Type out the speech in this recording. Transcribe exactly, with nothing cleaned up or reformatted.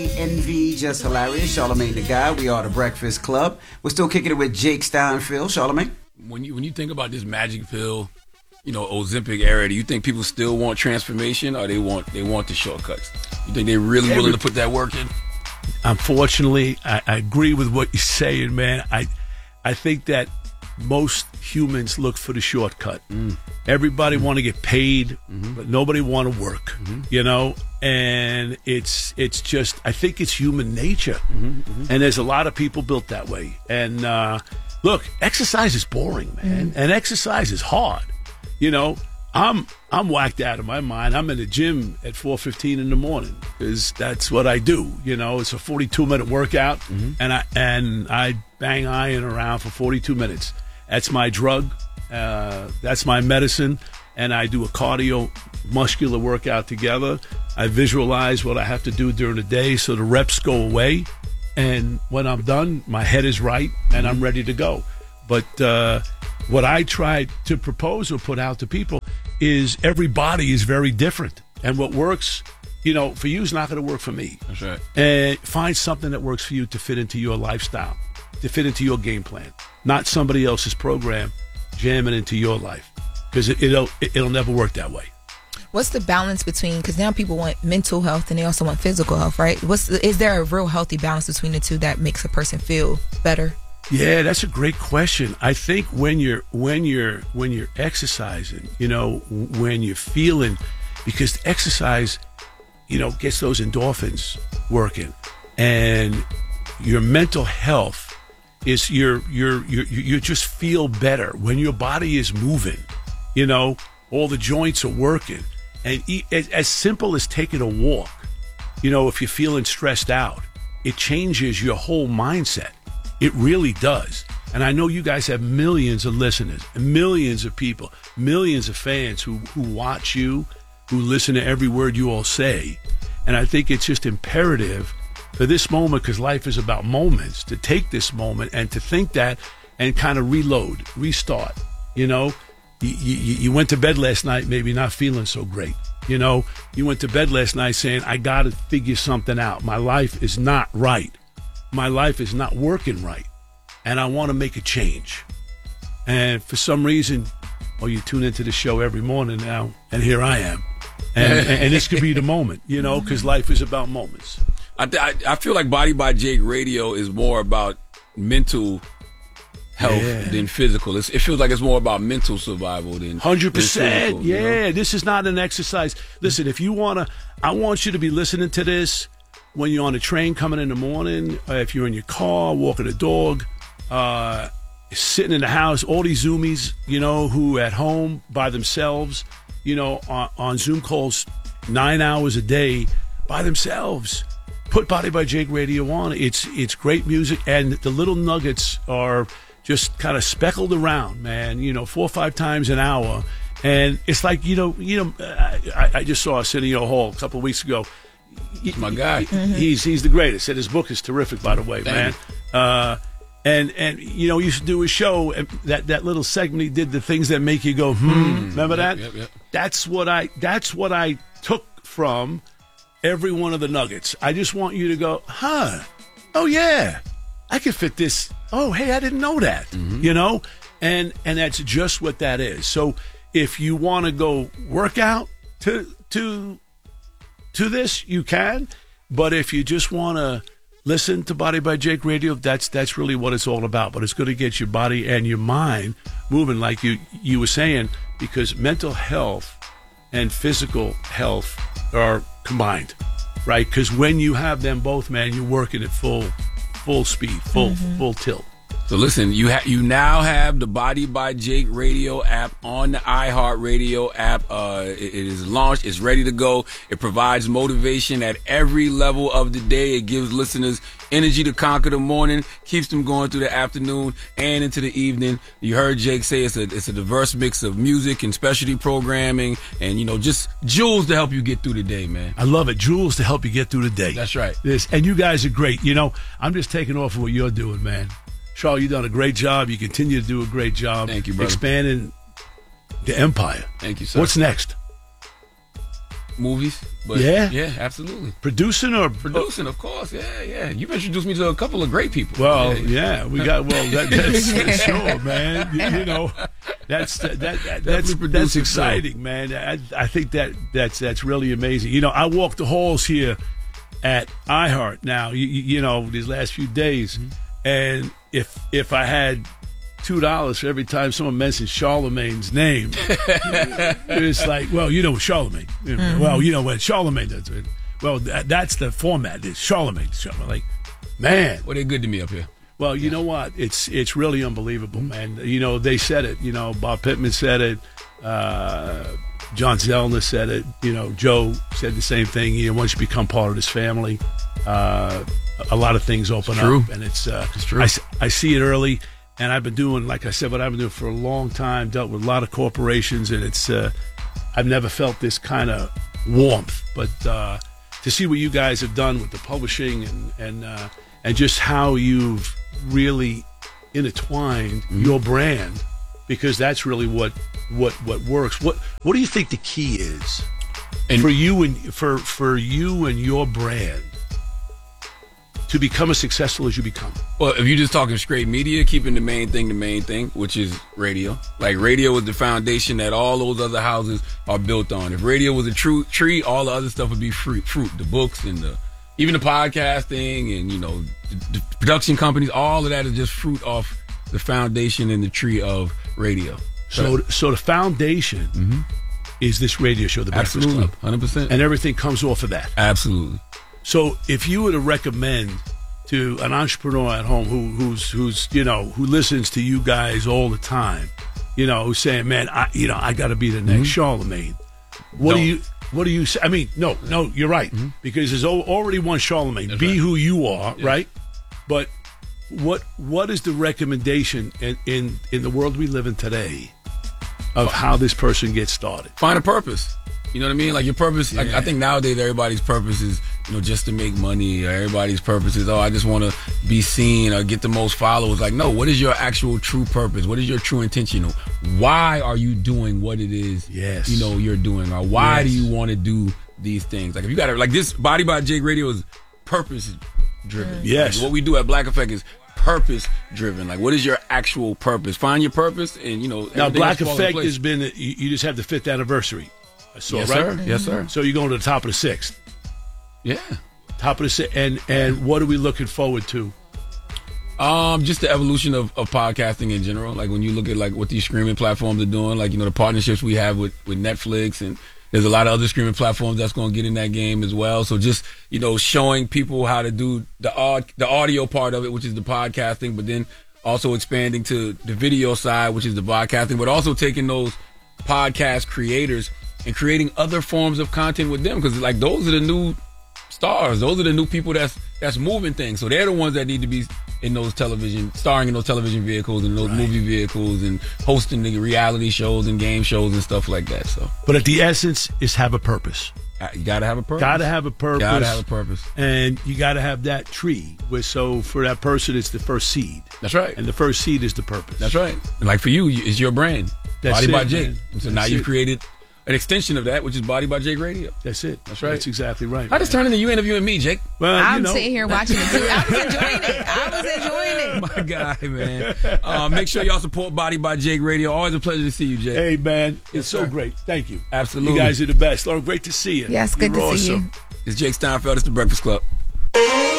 Envy, Just Hilarious, Charlamagne the Guy. We are the Breakfast Club. We're still kicking it with Jake Steinfeld. Charlamagne? When you when you think about this magic pill, you know, Ozempic era, do you think people still want transformation, or they want they want the shortcuts? You think they're really Every, willing to put that work in? Unfortunately, I, I agree with what you're saying, man. I I think that most humans look for the shortcut. Mm. Everybody mm. want to get paid, mm-hmm. but nobody want to work. Mm-hmm. You know, and it's it's just I think it's human nature, mm-hmm. Mm-hmm. and there's a lot of people built that way. And uh, look, exercise is boring, man, mm. and exercise is hard. You know, I'm I'm whacked out of my mind. I'm in the gym at four fifteen in the morning because that's what I do. You know, it's a forty-two minute workout, mm-hmm. and I and I bang iron around for forty-two minutes. That's my drug. Uh, that's my medicine. And I do a cardio muscular workout together. I visualize what I have to do during the day so the reps go away. And when I'm done, my head is right and I'm ready to go. But uh, what I try to propose or put out to people is every body is very different. And what works, you know, for you is not going to work for me. That's right. And find something that works for you to fit into your lifestyle, to fit into your game plan. Not somebody else's program jamming into your life, because it, it'll it'll never work that way. What's the balance between, because now people want mental health and they also want physical health, right? What's the, is there a real healthy balance between the two that makes a person feel better? Yeah, that's a great question. I think when you're when you're when you're exercising, you know, when you're feeling, because exercise, you know, gets those endorphins working, and your mental health is you're you're you you just feel better when your body is moving. You know, all the joints are working, and as, as simple as taking a walk. You know, if you're feeling stressed out, it changes your whole mindset. It really does. And I know you guys have millions of listeners, and millions of people, millions of fans who who watch you, who listen to every word you all say, and I think it's just imperative for this moment, because life is about moments, to take this moment and to think that and kind of reload, restart. You know, you, you, you went to bed last night maybe not feeling so great. You know, you went to bed last night saying, I got to figure something out. My life is not right. My life is not working right. And I want to make a change. And for some reason, oh, you tune into the show every morning now, and here I am. And, and, and this could be the moment, you know, because life is about moments. I, I, I feel like Body by Jake Radio is more about mental health yeah. than physical. It's, it feels like it's more about mental survival than one hundred percent. Than physical, yeah, you know? This is not an exercise. Listen, if you want to, I want you to be listening to this when you're on a train coming in the morning, uh, if you're in your car, walking a dog, uh, sitting in the house, all these Zoomies, you know, who at home by themselves, you know, on, on Zoom calls nine hours a day by themselves. Put Body by Jake Radio on. It's it's great music, and the little nuggets are just kind of speckled around, man. You know, four or five times an hour, and it's like you know, you know. I, I just saw Arsenio Hall a couple of weeks ago. My guy, mm-hmm. he's he's the greatest. And his book is terrific, by the way, Thank man. Uh, and and you know, he used to do a show, and that that little segment he did, the things that make you go, hmm. Mm. Remember yep, that? Yep, yep. That's what I. That's what I took from every one of the nuggets. I just want you to go, huh? Oh yeah, I can fit this. Oh hey, I didn't know that. Mm-hmm. You know, and and that's just what that is. So if you want to go work out to to to this, you can. But if you just want to listen to Body by Jake Radio, that's that's really what it's all about. But it's going to get your body and your mind moving, like you you were saying, because mental health and physical health are combined, right? Because when you have them both, man, you're working at full full speed, full mm-hmm. full tilt. So listen, you ha- you now have the Body by Jake Radio app on the iHeartRadio app. Uh, it, it is launched. It's ready to go. It provides motivation at every level of the day. It gives listeners energy to conquer the morning, keeps them going through the afternoon and into the evening. You heard Jake say it's a it's a diverse mix of music and specialty programming, and you know, just jewels to help you get through the day, man. I love it. Jewels to help you get through the day. That's right. This and you guys are great. You know, I'm just taking off of what you're doing, man. Charles, you've done a great job. You continue to do a great job. Thank you, brother. Expanding the empire. Thank you, sir. What's next? movies. But Yeah? yeah, absolutely. Producing or Producing, of course. Yeah, yeah. You've introduced me to a couple of great people. Well, yeah, yeah, we got well. That, that's for sure, man. You, you know, that's that, that, that that's Definitely that's producing exciting, man. I, I think that that's that's really amazing. You know, I walk the halls here at iHeart now. You, you, you know, these last few days, Mm-hmm. and if if I had two dollars for every time someone mentions Charlemagne's name, it's like, well, you know, Charlemagne. You know, Mm-hmm. Well, you know what Charlemagne does. Well, that, that's the format. It's Charlemagne. Charlemagne. Like, man. Well, they're good to me up here. Well, you know what? It's it's really unbelievable, man. You know, they said it. You know, Bob Pittman said it. Uh, John Zellner said it. You know, Joe said the same thing. You know, once you become part of this family, uh, a lot of things open It's true. up, and it's uh, It's true. I, s- I see it early, and I've been doing, like I said, what I've been doing for a long time. Dealt with a lot of corporations, and it's uh, I've never felt this kind of warmth. But uh, to see what you guys have done with the publishing and and uh, and just how you've really intertwined Mm-hmm. your brand, because that's really what what what works. What what do you think the key is And- for you and for for you and your brand to become as successful as you become? Well, if you're just talking straight media, keeping the main thing the main thing, which is radio. Like, radio is the foundation that all those other houses are built on. If radio was a true tree, all the other stuff would be fruit, fruit the books and the even the podcasting and, you know, the, the production companies, all of that is just fruit off the foundation and the tree of radio. So so the foundation is this radio show, The Breakfast Absolutely, Club, one hundred percent. and everything comes off of that. Absolutely. So if you were to recommend to an entrepreneur at home who who's who's you know who listens to you guys all the time, you know, who's saying, "Man, I you know I got to be the next Charlemagne," what do Don't. you what do you say? I mean, no, no, you're right, because there's al- already one Charlemagne. Be right. who you are, right? But what what is the recommendation in, in in the world we live in today of how this person gets started? Find a purpose. You know what I mean? Like, your purpose, like, I think nowadays everybody's purpose is, you know, just to make money, or everybody's purpose is, oh, I just want to be seen or get the most followers. Like, no, what is your actual true purpose? What is your true intention? Why are you doing what it is, Yes. you know, you're doing? Or why Yes. do you want to do these things? Like, if you got to, like, this Body by Jake Radio is purpose driven. Yes. Like, what we do at Black Effect is purpose driven. Like, what is your actual purpose? Find your purpose, and, you know, Now, everything Black else falls in Effect place. has been you, you just have the fifth anniversary. I saw, Yes, right? sir. Yes, sir. So you're going to the top of the sixth. Yeah. Top of the sixth. And, and what are we looking forward to? Um, just the evolution of, of podcasting in general. Like, when you look at, like, what these streaming platforms are doing, like, you know, the partnerships we have with, with Netflix, and there's a lot of other streaming platforms that's going to get in that game as well. So just, you know, showing people how to do the aud- the audio part of it, which is the podcasting, but then also expanding to the video side, which is the podcasting, but also taking those podcast creators and creating other forms of content with them, because, like, those are the new stars. Those are the new people that's that's moving things. So they're the ones that need to be in those television, starring in those television vehicles and those Right. movie vehicles and hosting the reality shows and game shows and stuff like that. So But at the essence is have a purpose. uh, you gotta have a purpose. Got to have a purpose. Gotta have a purpose. And you got to have that tree. Where so for that person, it's the first seed. That's right. And the first seed is the purpose. That's right. And like, for you, you- it's your brand. That's Body it, by Jake. man. And so That's now you've it. created an extension of that, which is Body by Jake Radio. That's it. That's right. That's exactly right. I just man. turned into you interviewing me, Jake. Well, you I'm know, sitting here watching it too. I was enjoying it. I was enjoying it. My guy, man. Uh, make sure y'all support Body by Jake Radio. Always a pleasure to see you, Jake. Hey, man, it's Yes, so sir. great. Thank you. Absolutely. You guys are the best. Lord, great to see you. Yes, good You're to see awesome. you. It's Jake Steinfeld. It's the Breakfast Club.